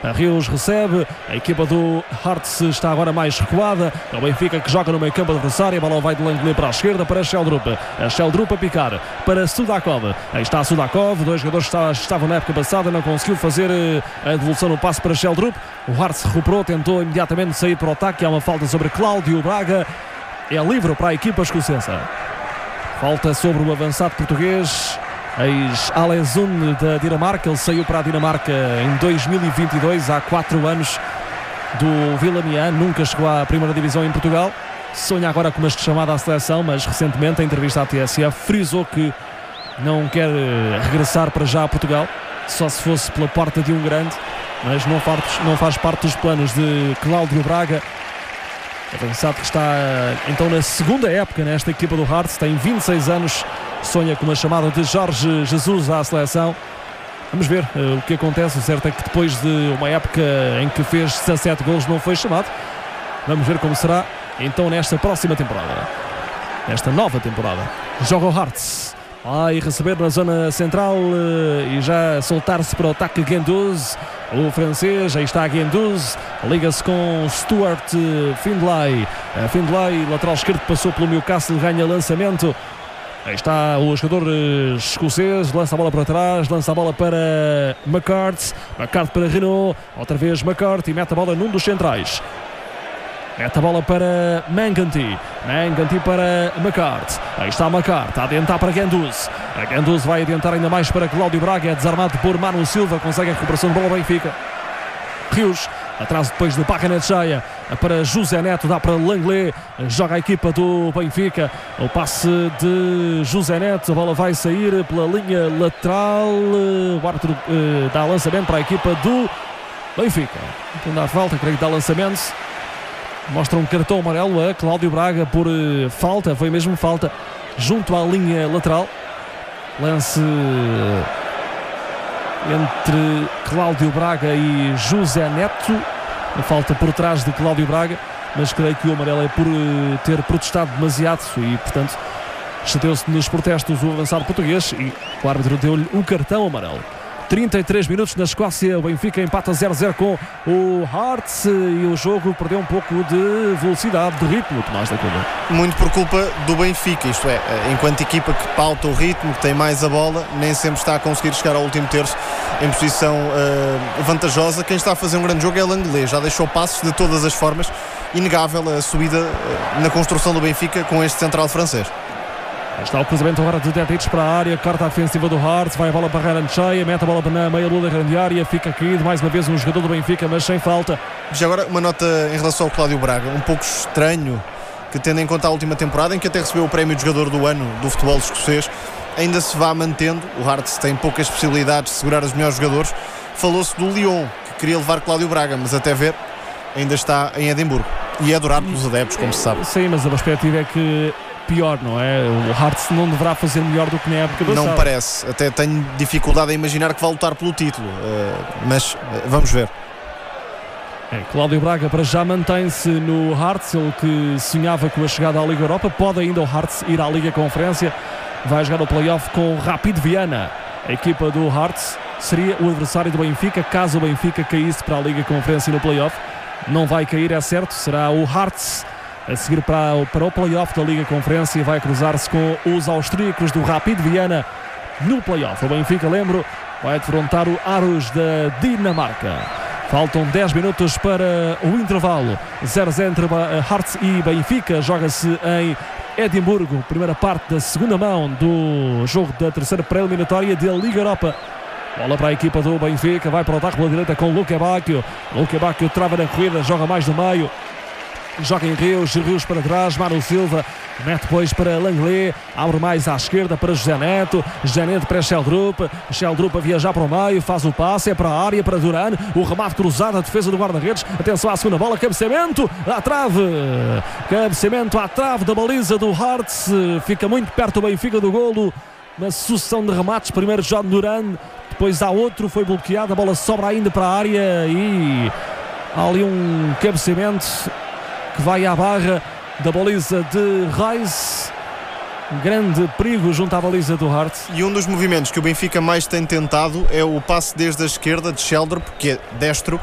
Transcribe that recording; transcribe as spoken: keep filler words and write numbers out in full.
A Rios recebe. A equipa do Hearts está agora mais recuada. É o Benfica que joga no meio campo adversário. A bola vai de Langley para a esquerda para Sheldrup. A Sheldrup a picar para Sudakov. Aí está Sudakov. Dois jogadores que estavam na época passada. Não conseguiu fazer a devolução no passe para Sheldrup. O Hearts recuperou. Tentou imediatamente sair para o ataque. Há uma falta sobre Cláudio Braga. É livre para a equipa escocesa. Falta sobre o avançado português, ex-Alezun da Dinamarca. Ele saiu para a Dinamarca em dois mil e vinte e dois, há quatro anos, do Villamian. Nunca chegou à primeira divisão em Portugal. Sonha agora com uma chamada à seleção, mas recentemente, em entrevista à T S F, frisou que não quer regressar para já a Portugal, só se fosse pela porta de um grande, mas não faz, não faz parte dos planos de Cláudio Braga. Avançado que está então na segunda época nesta equipa do Hearts, tem vinte e seis anos, sonha com uma chamada de Jorge Jesus à seleção. Vamos ver uh, o que acontece. O certo é que depois de uma época em que fez dezassete golos não foi chamado. Vamos ver como será então nesta próxima temporada, nesta nova temporada. Joga o Hearts, vai receber na zona central uh, e já soltar-se para o ataque Guendouzi, o francês. Aí está Guendouzi, liga-se com Stuart Findlay. uh, Findlay, lateral esquerdo, passou pelo Newcastle, ganha lançamento. Aí está o jogador uh, escocês, lança a bola para trás, lança a bola para McCarthy, McCarthy para Renault, outra vez McCarthy, mete a bola num dos centrais. Mete a bola para Manganty. Manganty para McCarthy. Aí está McCarthy a adiantar para Guendouzi. A Guendouzi vai adiantar ainda mais para Cláudio Braga. É desarmado por Manu Silva. Consegue a recuperação de bola Benfica. Rios, atrás depois de Bacanetxeia para José Neto. Dá para Langley. Joga a equipa do Benfica. O passe de José Neto. A bola vai sair pela linha lateral. O árbitro uh, dá lançamento para a equipa do Benfica. Então dá falta, creio que dá lançamento. Mostra um cartão amarelo a Cláudio Braga por uh, falta, foi mesmo falta, junto à linha lateral. Lance entre Cláudio Braga e José Neto. A falta por trás de Cláudio Braga, mas creio que o amarelo é por uh, ter protestado demasiado e, portanto, chateou-se nos protestos o avançado português e o árbitro deu-lhe o cartão amarelo. trinta e três minutos na Escócia, o Benfica empata zero a zero com o Hearts e o jogo perdeu um pouco de velocidade, de ritmo, Tomás da Cunha. Muito por culpa do Benfica, isto é, enquanto equipa que pauta o ritmo, que tem mais a bola, nem sempre está a conseguir chegar ao último terço em posição uh, vantajosa. Quem está a fazer um grande jogo é o Langley, já deixou passos de todas as formas, inegável a subida uh, na construção do Benfica com este central francês. Está o cruzamento agora de Dedic para a área, carta ofensiva do Hearts, vai a bola para Bacanetxeia, mete a bola na meia-lua da grande área, fica caído mais uma vez um jogador do Benfica, mas sem falta. Já agora uma nota em relação ao Cláudio Braga, um pouco estranho que, tendo em conta a última temporada em que até recebeu o prémio de jogador do ano do futebol escocês, ainda se vá mantendo. O Hearts tem poucas possibilidades de segurar os melhores jogadores. Falou-se do Lyon, que queria levar Cláudio Braga, mas até ver ainda está em Edimburgo e é adorado pelos adeptos, como se sabe. Sim, mas a perspectiva é que pior, não é? O Hearts não deverá fazer melhor do que na época passada. Não parece, até tenho dificuldade em imaginar que vai lutar pelo título, mas vamos ver. É, Cláudio Braga para já mantém-se no Hearts, ele que sonhava com a chegada à Liga Europa. Pode ainda o Hearts ir à Liga Conferência, vai jogar o play-off com o Rapid Viana. A equipa do Hearts seria o adversário do Benfica caso o Benfica caísse para a Liga Conferência no play-off. Não vai cair, é certo, será o Hearts a seguir para o, para o play-off da Liga Conferência e vai cruzar-se com os austríacos do Rapid Viana no play-off. O Benfica, lembro, vai defrontar o Aarhus da Dinamarca. Faltam dez minutos para o intervalo. zero a zero entre Hearts e Benfica. Joga-se em Edimburgo, primeira parte da segunda mão do jogo da terceira pré-eliminatória da Liga Europa. Bola para a equipa do Benfica, vai para o ataque pela direita com Luque Bacchio. Luque Bacchio trava na corrida, joga mais no meio. Joga em Rios, Rios para trás, Manu Silva mete depois para Langley, abre mais à esquerda para José Neto, José Neto para Sheldrup, Sheldrup a viajar para o meio, faz o passe, é para a área, para Duran, o remate cruzado, a defesa do guarda-redes, atenção à segunda bola, cabeceamento à trave, cabeceamento à trave da baliza do Hearts, fica muito perto o Benfica do golo, uma sucessão de remates, primeiro John Duran, depois há outro, foi bloqueado, a bola sobra ainda para a área e há ali um cabeceamento que vai à barra da baliza de Reis. Um grande perigo junto à baliza do Hearts. E um dos movimentos que o Benfica mais tem tentado é o passe desde a esquerda de Sheldrup, que é destro,